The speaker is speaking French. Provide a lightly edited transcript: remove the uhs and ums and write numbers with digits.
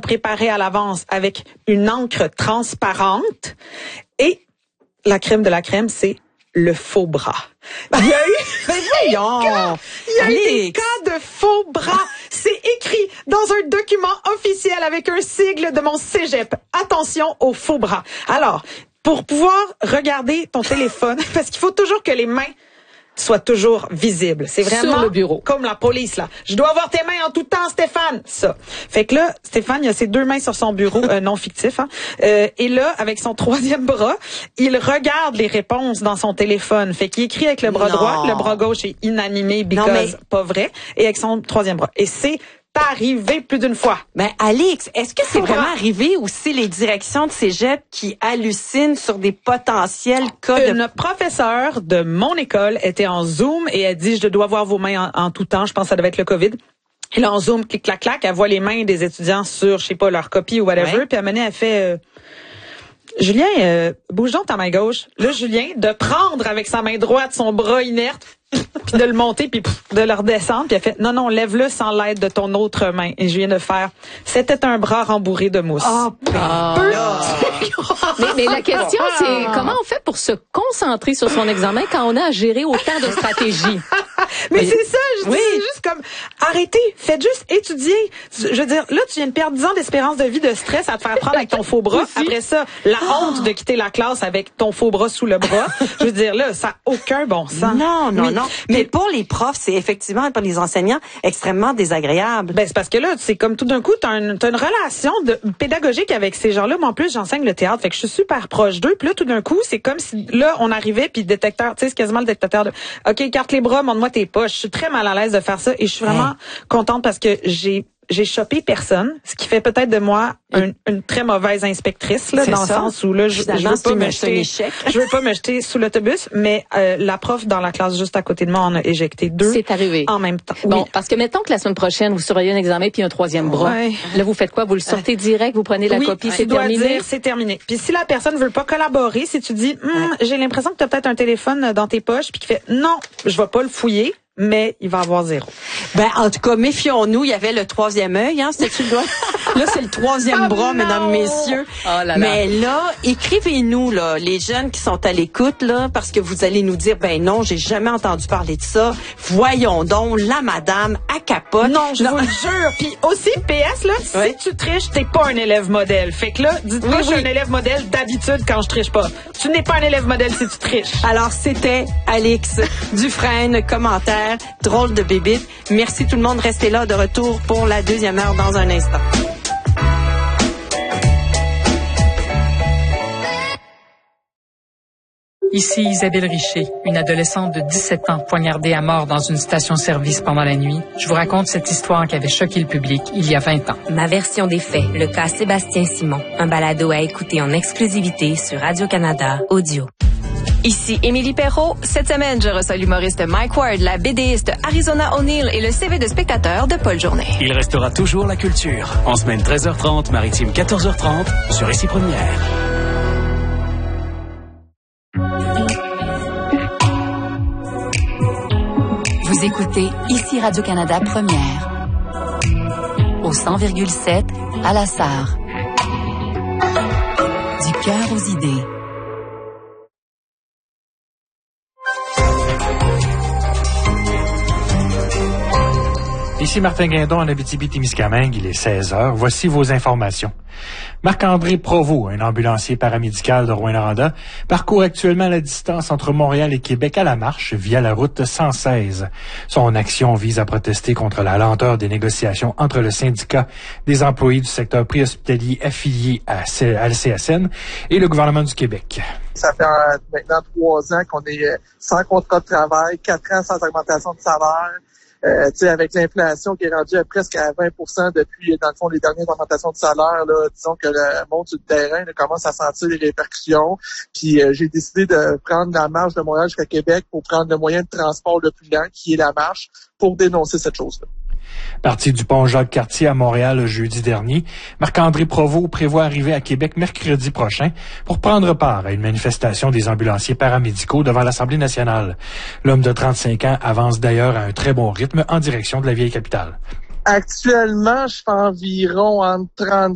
préparé à l'avance avec une encre transparente. Et la crème de la crème, c'est le faux bras. Il y a eu des cas de faux bras. C'est écrit dans un document officiel avec un sigle de mon cégep. Attention aux faux bras. Alors, pour pouvoir regarder ton téléphone, parce qu'il faut toujours que les mains soient toujours visibles. C'est vraiment sur le bureau. Comme la police, là. Je dois avoir tes mains en tout temps, Stéphane. Ça. Fait que là, Stéphane, il a ses 2 mains sur son bureau, non fictif, hein. Et là, avec son 3e bras, il regarde les réponses dans son téléphone. Fait qu'il écrit avec le bras droit, le bras gauche est inanimé, pas vrai, et avec son 3e bras. Et c'est arrivé plus d'une fois. Ben, Alix, est-ce que c'est vraiment arrivé aussi les directions de cégep qui hallucinent sur des potentiels cas Une professeure de mon école était en Zoom et elle dit, je dois voir vos mains en tout temps. Je pense que ça devait être le COVID. Et là, en Zoom, clic, clac, clac, elle voit les mains des étudiants sur, je sais pas, leur copie ou whatever. Puis à un moment donné, elle fait, Julien, bouge donc ta main gauche. Là, Julien, de prendre avec sa main droite son bras inerte, puis de le monter, puis de le redescendre, puis elle fait, non, lève-le sans l'aide de ton autre main. Et je viens de faire, c'était un bras rembourré de mousse. Mais la question, c'est comment on fait pour se concentrer sur son examen quand on a à gérer autant de stratégies? Mais c'est ça, je dis juste comme, arrêtez, faites juste étudier. Je veux dire, là, tu viens de perdre 10 ans d'espérance de vie de stress à te faire prendre avec ton faux bras. Après ça, la honte de quitter la classe avec ton faux bras sous le bras. Je veux dire, là, ça n'a aucun bon sens. Non. Mais pour les profs, c'est effectivement, pour les enseignants, extrêmement désagréable. Ben, c'est parce que là, c'est comme tout d'un coup, t'as une relation pédagogique avec ces gens-là. Moi, en plus, j'enseigne le théâtre, fait que je suis super proche d'eux. Puis là, tout d'un coup, c'est comme si, là, on arrivait, puis détecteur, tu sais, c'est quasiment le détecteur de, OK, écarte les bras, montre-moi tes poches. Je suis très mal à l'aise de faire ça et je suis vraiment contente parce que j'ai chopé personne, ce qui fait peut-être de moi une très mauvaise inspectrice, là, dans le sens où là, je veux pas me jeter sous l'autobus, mais la prof dans la classe juste à côté de moi en a éjecté 2. C'est arrivé. En même temps. Bon, parce que mettons que la semaine prochaine, vous surveillez un examen puis un 3e bras. Là, vous faites quoi? Vous le sortez direct, vous prenez la copie, c'est terminé? C'est terminé. Puis si la personne veut pas collaborer, si tu dis, j'ai l'impression que tu as peut-être un téléphone dans tes poches, puis qui fait, non, je vais pas le fouiller, mais il va avoir 0. Ben, en tout cas, méfions-nous. Il y avait le 3e œil, hein. C'était-tu le doigt? Là, c'est le 3e bras, mesdames, messieurs. Oh là là. Mais là, écrivez-nous, là, les jeunes qui sont à l'écoute, là, parce que vous allez nous dire, ben non, j'ai jamais entendu parler de ça. Voyons donc, la madame à capote. Non, je vous le jure. Puis aussi, PS, là, si tu triches, t'es pas un élève modèle. Fait que là, dites-moi, je suis un élève modèle d'habitude quand je triche pas. Tu n'es pas un élève modèle si tu triches. Alors, c'était Alix Dufresne, commentaire. Drôle de bébite. Merci tout le monde. Restez là, de retour pour la 2e heure dans un instant. Ici Isabelle Richer, une adolescente de 17 ans poignardée à mort dans une station-service pendant la nuit. Je vous raconte cette histoire qui avait choqué le public il y a 20 ans. Ma version des faits, le cas Sébastien Simon. Un balado à écouter en exclusivité sur Radio-Canada Audio. Ici Émilie Perrault. Cette semaine, je reçois l'humoriste Mike Ward, la BDiste Arizona O'Neill et le CV de spectateur de Paul Journet. Il restera toujours la culture. En semaine 13h30, maritime 14h30, sur Ici Première. Vous écoutez Ici Radio-Canada Première. Au 100,7 à la Sarre. Du cœur aux idées. Ici Martin Guindon en Abitibi-Témiscamingue, il est 16h. Voici vos informations. Marc-André Provost, un ambulancier paramédical de Rouyn-Noranda, parcourt actuellement la distance entre Montréal et Québec à la marche via la route 116. Son action vise à protester contre la lenteur des négociations entre le syndicat des employés du secteur préhospitalier affilié à la CSN et le gouvernement du Québec. Ça fait maintenant 3 ans qu'on est sans contrat de travail, 4 ans sans augmentation de salaire. Avec l'inflation qui est rendue à presque à 20% depuis, dans le fond, les dernières augmentations de salaire, là, disons que le monde sur le terrain là, commence à sentir les répercussions. Puis j'ai décidé de prendre la marche de Montréal jusqu'à Québec pour prendre le moyen de transport le plus lent, qui est la marche, pour dénoncer cette chose-là. Parti du pont Jacques-Cartier à Montréal jeudi dernier, Marc-André Provost prévoit arriver à Québec mercredi prochain pour prendre part à une manifestation des ambulanciers paramédicaux devant l'Assemblée nationale. L'homme de 35 ans avance d'ailleurs à un très bon rythme en direction de la vieille capitale. Actuellement, je fais environ entre 30